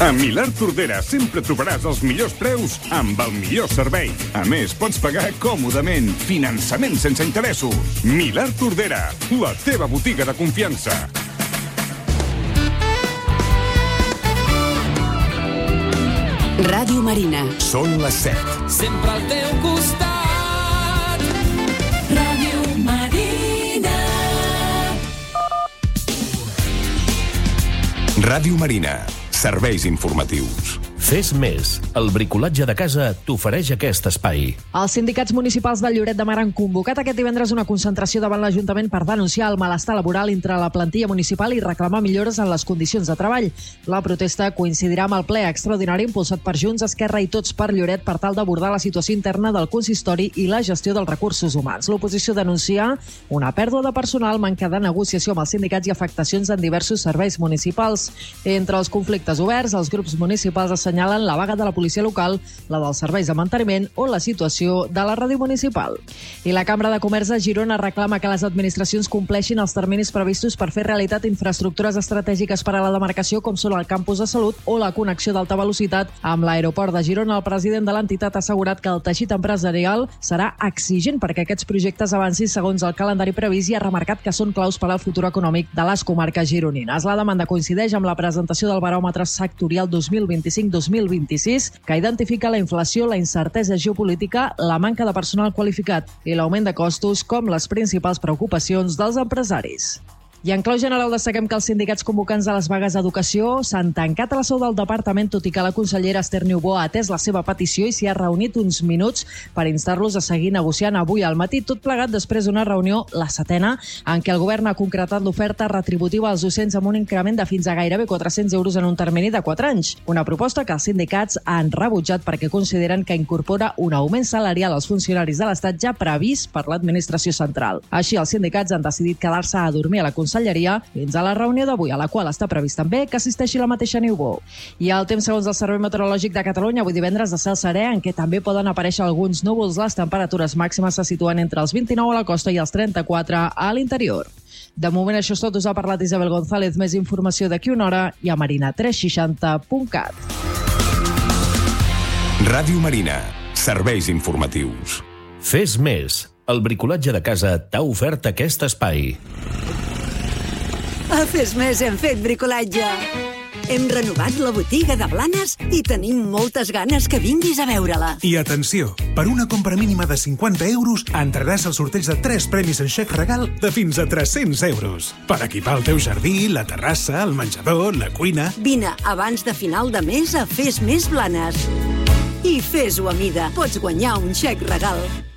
A Milà Tordera sempre trobaràs els millors preus amb el millor servei. A més, pots pagar còmodament. Finançament sense interessos. Milà Tordera, la teva botiga de confiança. Ràdio Marina. Són les 7. Sempre al teu costat. Ràdio Marina. Ràdio Marina. Serveis informatius. Fes més. El bricolatge de casa t'ofereix aquest espai. Els sindicats municipals de Lloret de Mar han convocat aquest divendres una concentració davant l'Ajuntament per denunciar el malestar laboral entre la plantilla municipal i reclamar millores en les condicions de treball. La protesta coincidirà amb el ple extraordinari impulsat per Junts, Esquerra i Tots per Lloret per tal d'abordar la situació interna del consistori i la gestió dels recursos humans. L'oposició denuncia una pèrdua de personal, manca de negociació amb els sindicats i afectacions en diversos serveis municipals. Entre els conflictes oberts, els grups municipals assenyalen la vaga de la policia local, la dels serveis de manteniment o la situació de la ràdio municipal. I la Cambra de Comerç de Girona reclama que les administracions compleixin els terminis previstos per fer realitat infraestructures estratègiques per a la demarcació, com són el campus de salut o la connexió d'alta velocitat amb l'aeroport de Girona. El president de l'entitat ha assegurat que el teixit empresarial serà exigent perquè aquests projectes avancin segons el calendari previst i ha remarcat que són claus per al futur econòmic de les comarques gironines. La demanda coincideix amb la presentació del baròmetre sectorial 2025-2026, que identifica la inflació, la incertesa geopolítica, la manca de personal qualificat i l'augment de costos com les principals preocupacions dels empresaris. I en clau general destaquem que els sindicats convocants de les vagues d'educació s'han tancat a la seu del departament, tot i que la consellera Esther Niubó ha atès la seva petició i s'hi ha reunit uns minuts per instar-los a seguir negociant avui al matí, tot plegat després d'una reunió, la 7ª, en què el govern ha concretat l'oferta retributiva als docents amb un increment de fins a gairebé 400 euros en un termini de 4 anys. Una proposta que els sindicats han rebutjat perquè consideren que incorpora un augment salarial als funcionaris de l'Estat ja previst per l'administració central. Així, els sindicats han decidit quedar-se a dormir a la conselleria fins a la reunió d'avui, a la qual està previst també que assisteixi la mateixa Niubó. I el temps segons el Servei Meteorològic de Catalunya, avui divendres de cel serè, en què també poden aparèixer alguns núvols. Les temperatures màximes se situen entre els 29 a la costa i els 34 a l'interior. De moment això és tot. Us ha parlat Isabel González. Més informació d'aquí una hora i a marina360.cat. Ràdio Marina. Serveis informatius. Fes més. El bricolatge de casa t'ha ofert aquest espai. A Fes Més hem fet bricolatge. Hem renovat la botiga de Blanes i tenim moltes ganes que vinguis a veure-la. I atenció, per una compra mínima de 50 euros entraràs al sorteig de 3 premis en xec regal de fins a 300 euros. Per equipar el teu jardí, la terrassa, el menjador, la cuina... Vine abans de final de mes a Fes Més Blanes. I fes-ho a mida. Pots guanyar un xec regal.